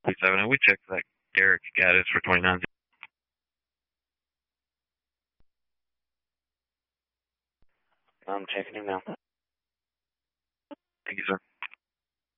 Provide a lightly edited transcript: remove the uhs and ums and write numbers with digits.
Please have it. We checked that Derek got it for 29. I'm checking him now. Thank you, sir.